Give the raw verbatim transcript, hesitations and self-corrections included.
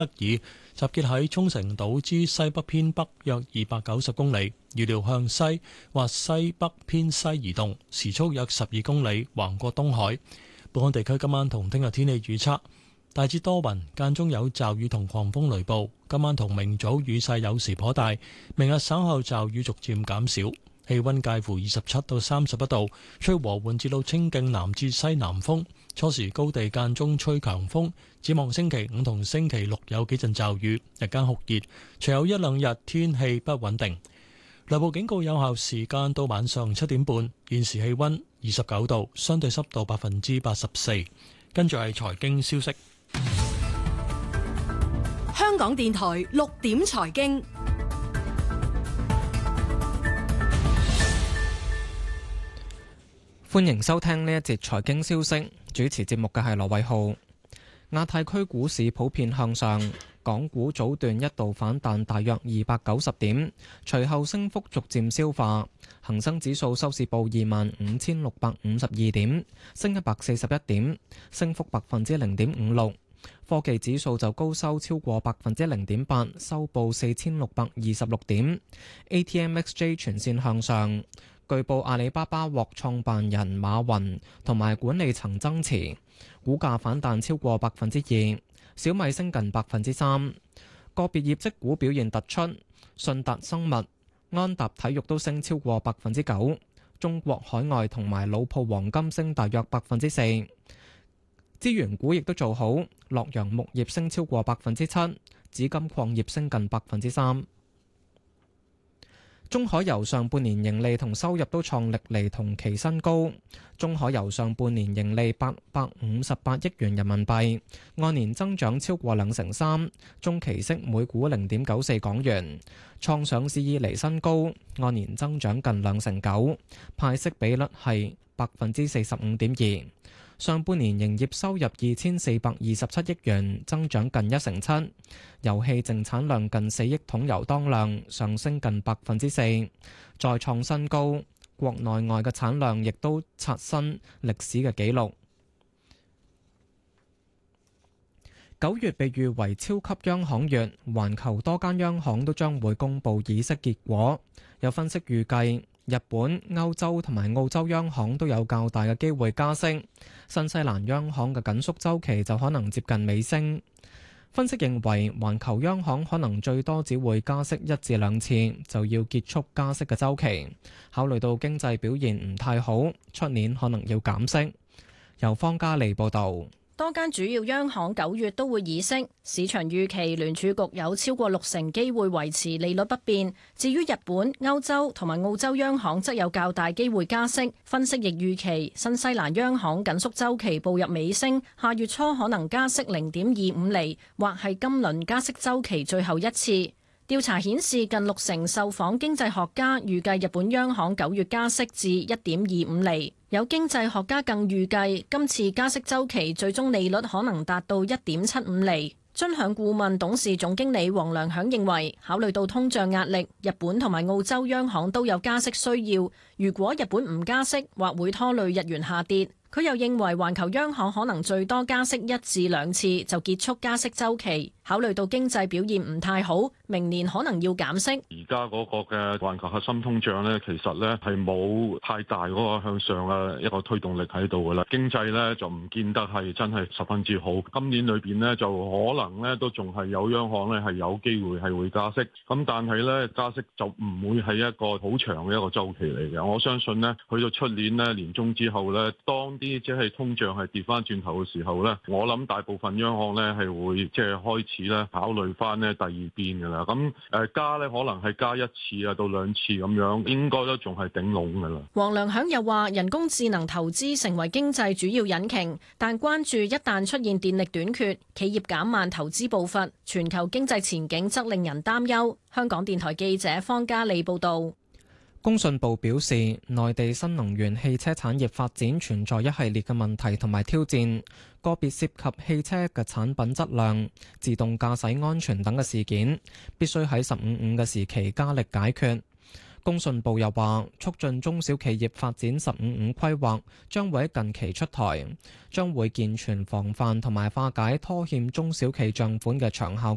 爾集結喺沖繩島之西北偏北約二百九十公里，預料向西或西北偏西移動，時速約十二公里，橫過東海。本港地區今晚同聽日天氣預測，大致多雲，間中有驟雨同狂風雷暴。今晚同明早雨勢有時頗大，明日稍後驟雨逐漸減少。氣溫介乎二十七到三十一度，吹和緩至到清勁南至西南風，初時高地間中吹強風。展望星期五同星期六有幾陣驟雨，日間酷熱，隨後一兩日天氣不穩定。雷暴警告有效時間到晚上七點半。現時氣溫二十九度，相對濕度百分之八十四。跟住係財經消息。 香港電台六點財經。 歡迎收聽呢一節財經消息，主持節目嘅係羅偉浩。亞太區股市普遍向上，港股早段一度反彈大約二百九十點，隨後升幅逐漸消化。恒生指數收市報二萬五千六百五十二點，升一百四十一點，升幅百分之零點五六。科技指數就高收超過百分之零點八，收報四千六百二十六點。A T M X J 全線向上。據報阿里巴巴獲創辦人馬雲同埋管理層增持，股價反彈超過百分之二，小米升近百分之三。個別業績股表現突出，信達生物、安踏體育都升超過百分之九，中國海外同埋老鋪黃金升大約百分之四。資源股亦都做好，洛陽木業升超過百分之七，紫金礦業升近百分之三。中海油上半年盈利同收入都創歷嚟同期新高。中海油上半年盈利八百五十八億元人民幣，按年增長超過兩成三，中期息每股零點九四港元，創上市以嚟新高，按年增長近兩成九，派息比率係百分之四十五點二。上半年營業收入二千四百二十七億元，增長近一成七。油氣淨產量近四億桶油當量，上升近百分之四，再創新高。國內外嘅產量亦都刷新歷史嘅紀錄。九月被譽為超級央行月，環球多間央行都將會公布議息結果。有分析預計，日本、歐洲同埋澳洲央行都有較大嘅機會加息，新西蘭央行嘅緊縮週期就可能接近尾聲。分析認為，環球央行可能最多只會加息一至兩次，就要結束加息嘅週期。考慮到經濟表現唔太好，出年可能要減息。由方嘉利報導。 多間主要央行九月都會議息，市場預期聯儲局有超過六成機會維持利率不變。至於日本、歐洲同埋澳洲央行則有較大機會加息。分析亦預期新西蘭央行緊縮週期步入尾聲，下月初可能加息零點二五厘，或係今輪加息週期最後一次。調查顯示，近六成受訪經濟學家預計日本央行九月加息至一點二五厘。有經濟學家更預計今次加息週期最終利率可能達到一點七五厘。尊享顧問董事總經理黃良響認為，考慮到通脹壓力，日本同埋澳洲央行都有加息需要。如果日本唔加息，或會拖累日元下跌。佢又認為環球央行可能最多加息一至兩次就結束加息週期。考慮到經濟表現唔太好，明年可能要減息。 而家嗰個嘅環球核心通脹咧，其實咧係冇太大嗰個向上嘅一個推動力喺度噶啦。經濟咧就唔見得係真係十分之好。今年裏邊咧就可能咧都仲係有央行咧係有機會係會加息。咁但係咧加息就唔會係一個好長嘅一個週期嚟嘅。我相信咧去到出年咧年中之後咧，當啲即係通脹係跌翻轉頭嘅時候咧，我諗大部分央行咧係會即係開始咧考慮翻咧第二邊噶啦。咁誒加咧可能係加一次啊到兩次咁樣，應該都仲係頂籠噶啦。 黃良響又話，人工智能投資成為經濟主要引擎，但關注一旦出現電力短缺，企業減慢投資步伐，全球經濟前景則令人擔憂。香港電台記者方嘉利報導。 工信部表示，內地新能源汽車產業發展存在一系列嘅問題同埋挑戰，個別涉及汽車嘅產品質量、自動駕駛安全等嘅事件，必須喺十五五嘅時期加力解決。工信部又話，促進中小企業發展十五五規劃將會喺近期出台，將會健全防範同埋化解拖欠中小企帳款嘅長效